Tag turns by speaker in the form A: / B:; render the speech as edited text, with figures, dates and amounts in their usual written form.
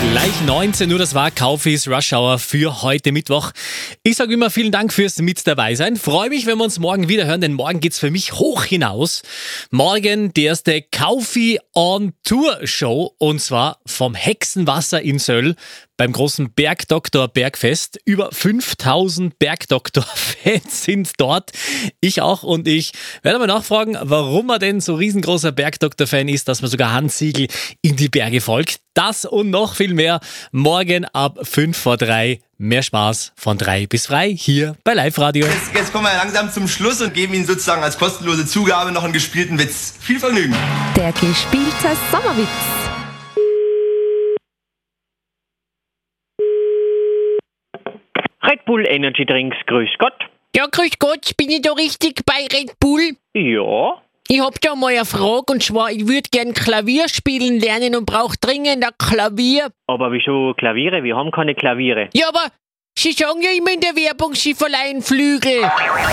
A: Gleich 19 Uhr, das war Kaufis Rush Hour für heute Mittwoch. Ich sage immer vielen Dank fürs mit dabei sein. Freue mich, wenn wir uns morgen wieder hören, denn morgen geht's für mich hoch hinaus. Morgen die erste Kaufi on Tour Show und zwar vom Hexenwasser in Söll beim großen Bergdoktor Bergfest. Über 5000 Bergdoktor-Fans sind dort. Ich auch und ich werde mal nachfragen, warum er denn so riesengroßer Bergdoktor-Fan ist, dass man sogar Hans Siegel in die Berge folgt. Das und noch viel mehr morgen ab 5 vor 3. Mehr Spaß von 3 bis frei hier bei Live Radio.
B: Jetzt kommen wir langsam zum Schluss und geben Ihnen sozusagen als kostenlose Zugabe noch einen gespielten Witz. Viel Vergnügen.
C: Der gespielte Sommerwitz.
D: Red Bull Energy Drinks, grüß Gott.
E: Ja, grüß Gott, bin ich da richtig bei Red Bull?
D: Ja,
E: Ich hab da mal eine Frage und zwar, ich würde gern Klavier spielen lernen und brauche dringend ein Klavier.
D: aber wieso Klaviere? Wir haben keine Klaviere.
E: Ja, aber Sie sagen ja immer in der Werbung, Sie verleihen Flügel.